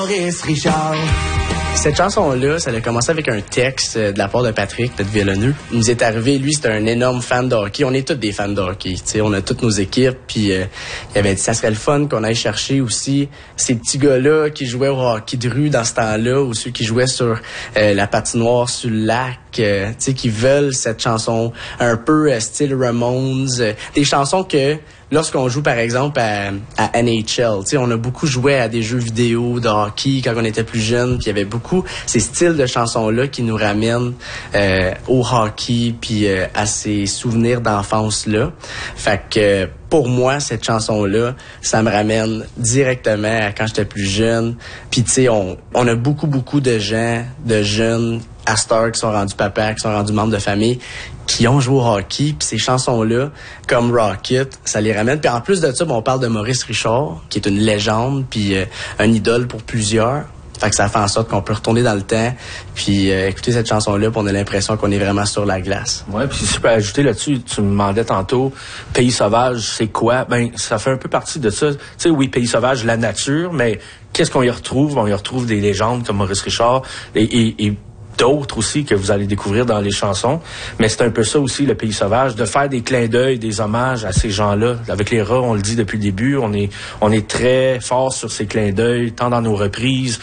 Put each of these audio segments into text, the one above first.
Maurice Richard. Cette chanson-là, ça a commencé avec un texte de la part de Patrick, notre violonneux. Il nous est arrivé, lui, c'était un énorme fan de hockey. On est tous des fans de hockey, tu sais, on a toutes nos équipes. Puis il avait dit, ça serait le fun qu'on aille chercher aussi ces petits gars-là qui jouaient au hockey de rue dans ce temps-là, ou ceux qui jouaient sur la patinoire sur le lac, tu sais, qui veulent cette chanson un peu style Ramones, des chansons que lorsqu'on joue, par exemple, à NHL, tu sais, on a beaucoup joué à des jeux vidéo de hockey quand on était plus jeune, puis il y avait beaucoup ces styles de chansons-là qui nous ramènent au hockey, puis à ces souvenirs d'enfance-là. Fait que pour moi, cette chanson-là, ça me ramène directement à quand j'étais plus jeune. Puis tu sais, on a beaucoup de gens, de jeunes à cette heure qui sont rendus papas, qui sont rendus membres de famille, qui ont joué au hockey, puis ces chansons-là, comme Rocket, ça les ramène. Puis en plus de ça, on parle de Maurice Richard, qui est une légende, puis un idole pour plusieurs. Fait que ça fait en sorte qu'on peut retourner dans le temps, puis écouter cette chanson-là, puis on a l'impression qu'on est vraiment sur la glace. Ouais, puis si je peux ajouter là-dessus, tu me demandais tantôt, Pays sauvage, c'est quoi? Ben, ça fait un peu partie de ça. Tu sais, oui, Pays sauvage, la nature, mais qu'est-ce qu'on y retrouve? On y retrouve des légendes comme Maurice Richard et d'autres aussi que vous allez découvrir dans les chansons. Mais c'est un peu ça aussi, le Pays sauvage, de faire des clins d'œil, des hommages à ces gens-là. Avec les rats, on le dit depuis le début, on est très fort sur ces clins d'œil, tant dans nos reprises,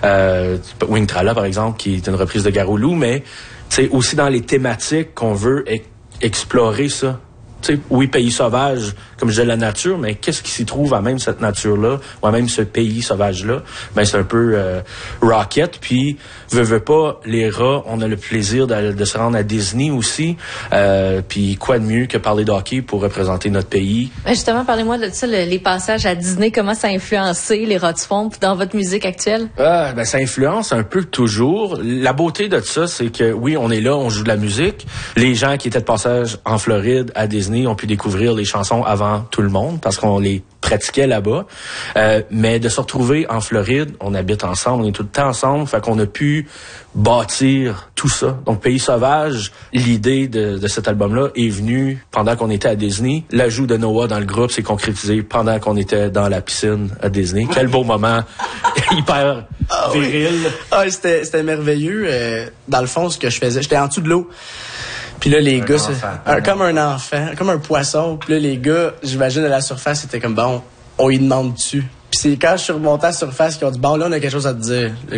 Wing Trala, par exemple, qui est une reprise de Garoulou, mais c'est aussi dans les thématiques qu'on veut explorer ça. T'sais, oui, Pays sauvage, comme je disais, la nature, mais qu'est-ce qui s'y trouve à même cette nature-là, ou à même ce pays sauvage-là? Ben, c'est un peu Rocket, puis veut pas, les rats, on a le plaisir de se rendre à Disney aussi, puis quoi de mieux que parler de hockey pour représenter notre pays? Justement, parlez-moi de ça, les passages à Disney, comment ça a influencé les rats de fond dans votre musique actuelle? Ben, ça influence un peu toujours. La beauté de ça, c'est que oui, on est là, on joue de la musique. Les gens qui étaient de passage en Floride, à Disney, ont pu découvrir les chansons avant tout le monde parce qu'on les pratiquait là-bas. Mais de se retrouver en Floride, on habite ensemble, on est tout le temps ensemble, fait qu'on a pu bâtir tout ça. Donc, Pays sauvage, l'idée de cet album-là est venue pendant qu'on était à Disney. L'ajout de Noah dans le groupe s'est concrétisé pendant qu'on était dans la piscine à Disney. Quel beau moment hyper viril. Oui. Ah, c'était merveilleux. Dans le fond, ce que je faisais, j'étais en dessous de l'eau. Puis là, les gars, comme un enfant, comme un poisson. Puis là, les gars, j'imagine, à la surface, c'était comme, bon, on y demande dessus. Puis c'est quand je suis remonté à la surface qu'ils ont dit, bon, là, on a quelque chose à te dire.